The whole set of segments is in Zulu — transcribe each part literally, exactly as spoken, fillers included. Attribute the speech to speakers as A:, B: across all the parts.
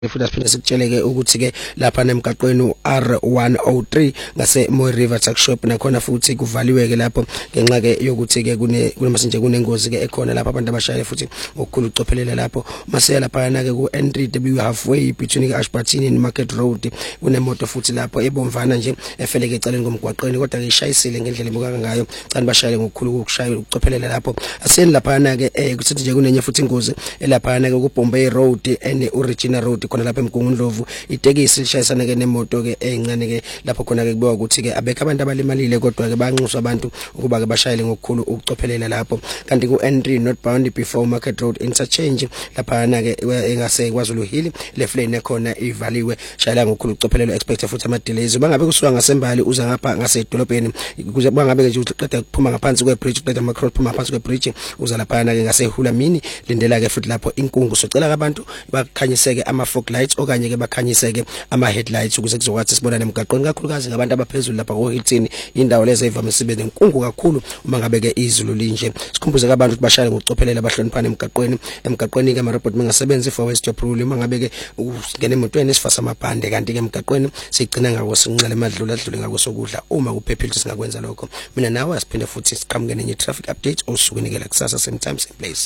A: futhi asiphinde sikutshele-ke ukuthi-ke lapha nemgaqweni u-R one oh three ngase Moy River Tuck Shop nakhona futhi kuvaliwe-ke lapho ngenxa-ke yokuthi-ke kunamase nje kunengozi-ke ekhona lapho abantu abashayela futhi ngokukhulu ucophelela lapho masiya laphana-ke ku-N three W halfway between-ke Ashburton and Market Road kunemoto futhi lapho ebomvana nje efeleke eceleni komgwaqweni kodwa-ke ishayisile ngendlela ebukeka ngayo cani bashayele ngokukhulu ukushayela ukucophelela lapho aseni laphana-ke eh kusithi nje kunenye futhi ingozi elaphana-ke ku-Bombay Road and u-Regina Road khona lapha eMgungundlovu itekisi lishayisana ke nemoto ke encane ke lapho khona ke kubuka ukuthi ke abekho abantu abalimalile kodwa ke banxuswa abantu ukuba ke bashayele ngokukhulu ukucophelela lapho kanti ku N three northbound before Market Road interchange lapha na ke engase KwaZulu Hill left lane ekhona ivaliwe shayela ngokukhulu ukucophelela expect futhi ama delays bangabe kusuka ngasembali uza ngapha ngasedolobheni kuze bangabe nje uqeda kuphuma ngaphansi kwe bridge uqeda ama cross phuma ngaphansi kwe bridge uza lapha na ke ngase Hulamini lindela ke futhi lapho inkungu socela abantu bakhanyiseke ama fog lights okanye ke bakhanyiseke ama headlights ukuze kuzokwazi sibonane emgaqweni kakhulukazi ngabantu abaphezulu lapha ko Hilton indawo lezo evamise sibe nenkungu kakhulu uma ngabe ke izulu linje sikhumbuze abantu ukuthi bashayele ngokucophelela abahloniphana emgaqweni emgaqweni ke ama robot mengasebenzi for west job rule uma ngabe ke ungena emotweni sifasa amabhande kanti ke emgaqweni sigcina ngako sinqele emadlula adlule ngako sokudla uma kuphephile singakwenza lokho mina nawe asiphinde futhi siqhamuke nenye traffic update osukwini ke la kusasa same time same place.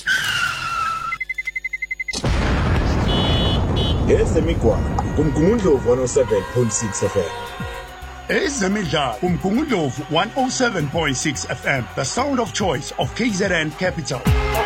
B: Ezemigwaqo kumgungundlovu one oh seven point six F M.
C: Ezemidlalo kumgungundlovu one oh seven point six F M, the sound of choice of K Z N Capital.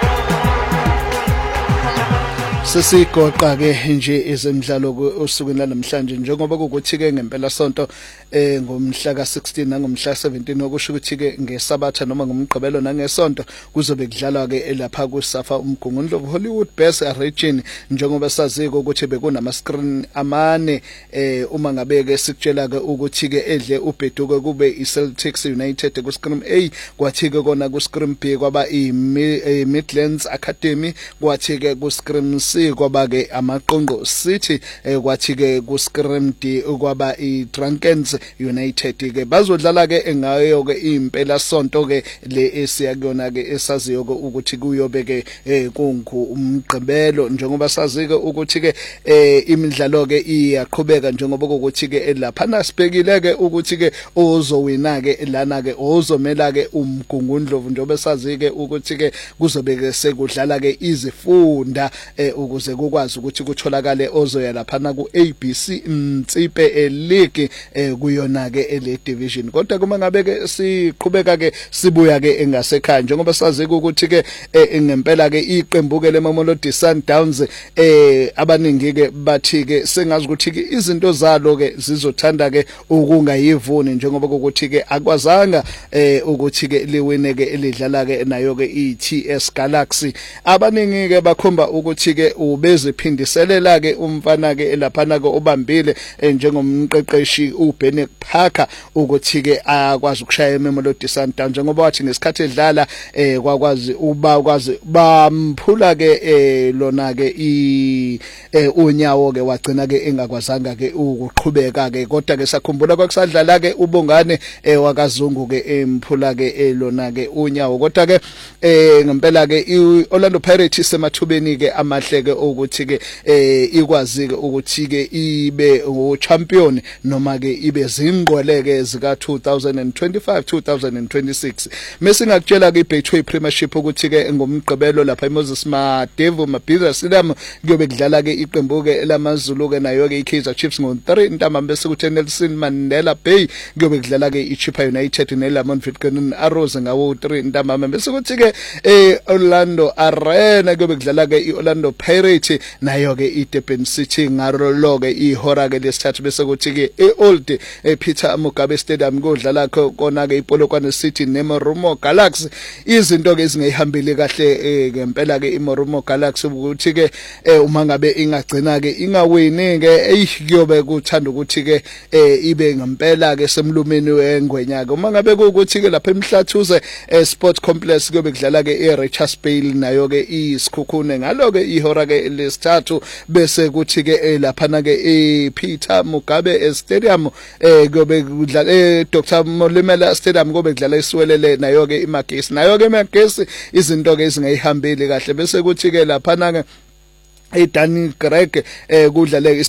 D: Sesigoqa ke nje ezemidlalo osukwini namhlanje njengoba ukuthi ke ngempela sonto eh ngomhla ka sixteen nangomhla seventeen okusho ukuthi ke ngesabatha noma ngomgqibelo nangesonto kuzobe kudlalwa ke lapha ku Safa uMgungundlovu Hollywood Best Region njengoba saziko ukuthi bekunama screen amane eh uma ngabe ke sikutshela ke ukuthi ke edle ubheduke kube iCeltics United ku screen A kwathi ke kona ku screen B kwaba i Midlands Academy kwathi ke ku screen C kwaba ke amaqonqo City kwathi ke ku screen D kwaba i Drunkens United ke bazodlala ke engayo ke impela sonto ke le esiyakona ke esaziyo ke ukuthi kuyobe ke kungu umgqibelo njengoba sazike ukuthi ke imidlalo ke iyaqhubeka njengoba ukuthi ke lapha nasibhekile ke ukuthi ke ozowina ke lana ke ozomela ke uMgungundlovu njengoba sazike ukuthi ke kuzobe ke sekudlala ke izifunda ukuze kukwazi ukuthi kutholakale ozoya lapha na ku A B C Mtsipe League kuyona ke ele division kodwa kuma ngabe ke siqhubeka ke sibuya ke engasekhaya njengoba sazike ukuthi ke ngempela ke iqembu ke leMamelodi Sundowns eh abaningi ke bathi ke sengazi ukuthi ke izinto zalo ke zizothanda ke ukungayivuni njengoba ukuthi ke akwazanga eh ukuthi ke liwine ke elidlala ke nayo ke i T S Galaxy abaningi ke bakhomba ukuthi ke ubeziphindiselela ke umfana ke laphana ke obambile njengomqeqeshi uBennett Parker ukuthi ke akwazi ukushaya eMamelodi Sundowns njengoba wathi ngesikhathi edlala eh kwakwazi uba kwazi bamphula ke eh lona ke i unyawo ke wagcina ke engakwazanga ke ukuqhubeka ke kodwa ke sakhumbula kwakusadlala ke ubongane wakazungu ke emphula ke lona ke unyawo kodwa ke eh ngempela ke iOrlando Pirates semathubeni ke amahle ke ukuthi ke eh ikwazi ke ukuthi ke ibe uchampion noma ke ibe zingqweleke zika two thousand twenty-five two thousand twenty-six mesingakutshela ke iBetway Premiership ukuthi ke ngomgqibelo lapha eMoses Madevu Mabhiza Stadium kuyobe kudlala ke iqembu ke lamaZulu ke nayo ke iKaizer Chiefs ngo three ntambama bese kuthi Nelson Mandela Bay kuyobe kudlala ke iChippa United neLamon Vitkin Arrows ngawo three ntambama bese kuthi ke eh Orlando Arena kuyobe kudlala ke iOrlando Pirates nayo ke iDurban City ngaro ke ihora ke lesithathu bese kuthi ke eOld Peter Mugabe Stadium kodlala kona ke iPolokwane City neMoromo Galaxy izinto ke ezingehambile kahle ngempela ke iMoromo Galaxy ukuthi ke uma ngabe ingagcina ke ingawini ke eyiyobe kuthanda ukuthi ke ibe ngempela ke semlumeni wengwenya ke uma ngabe ukuthi ke lapha eMhlathuze Sport Complex kuyobe kudlala ke iRichards Bay nayo ke isikhukhune ngalo ke ihora ke lesithathu bese kuthi ke lapha na ke ePeter Mugabe Stadium eh kuyobe kudlala eDr Molemela Stadium kuyobe kudlala isiwelele nayo ke iMagesi nayo ke iMagesi izinto ke ezingayihambile kahle bese kuthi ke lapha na ke eDani Greg eh kudlale